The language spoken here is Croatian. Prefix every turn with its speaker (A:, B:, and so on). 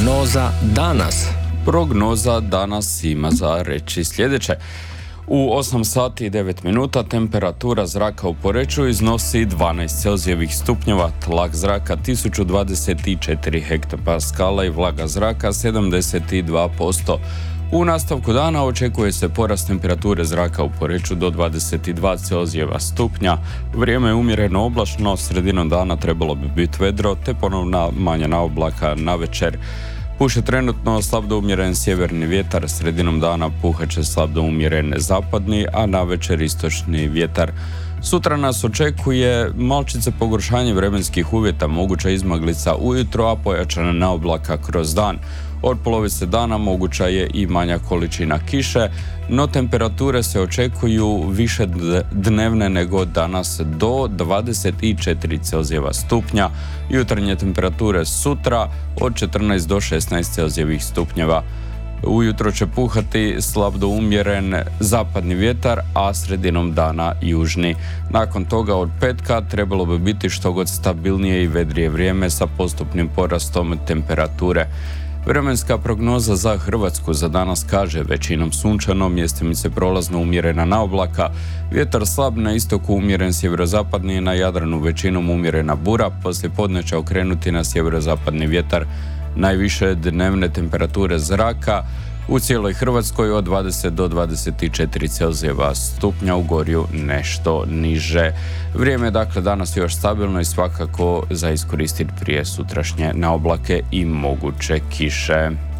A: Prognoza danas.
B: Prognoza danas ima za reći sljedeće. U 8 sati i 9 minuta temperatura zraka u Poreču iznosi 12 Celzijevih stupnjeva, tlak zraka 1024 hektopaskala i vlaga zraka 72%. U nastavku dana očekuje se porast temperature zraka u Poreču do 22 Celzijeva stupnja. Vrijeme je umjereno oblačno, sredinom dana trebalo bi biti vedro te ponovna manja oblaka navečer. Puše trenutno slab do umjeren sjeverni vjetar, sredinom dana puhat će slab do umjeren zapadni, a navečer istočni vjetar. Sutra nas očekuje malčice pogoršanje vremenskih uvjeta, moguća izmaglica ujutro, a pojačana naoblaka kroz dan. Od polovice dana moguća je i manja količina kiše, no temperature se očekuju više dnevne nego danas do 24 Celzijeva stupnja. Jutarnje temperature sutra od 14 do 16 Celzijevih stupnjeva. Ujutro će puhati slab do umjeren zapadni vjetar, a sredinom dana južni. Nakon toga od petka trebalo bi biti što god stabilnije i vedrije vrijeme sa postupnim porastom temperature. Vremenska prognoza za Hrvatsku za danas kaže većinom sunčano, mjestimice prolazno umjerena naoblaka, vjetar slab na istoku umjeren sjeverozapadni, na Jadranu većinom umjerena bura, poslije podne će okrenuti na sjeverozapadni vjetar. Najviše dnevne temperature zraka u cijeloj Hrvatskoj od 20 do 24 Celzijeva stupnja, u Gorju nešto niže. Vrijeme je dakle danas još stabilno i svakako za iskoristiti prije sutrašnje naoblake i moguće kiše.